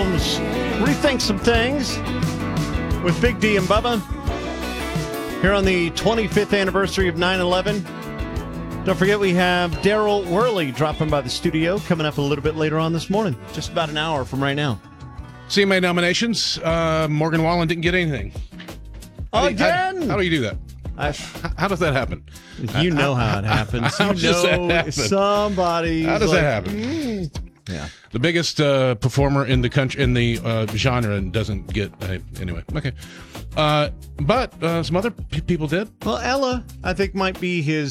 Jones. Rethink some things with Big D and Bubba here on the 25th anniversary of 9/11. Don't forget we have Daryl Worley dropping by the studio coming up a little bit later on this morning, just about an hour from right now. CMA nominations. Morgan Wallen didn't get anything. Again? How do you do that? How does that happen? You know how it happens. How does that happen? Somebody. How does that happen? Yeah. The biggest performer in the country in the genre and doesn't get anyway. Okay, but some other people did. Well, Ella, I think, might be his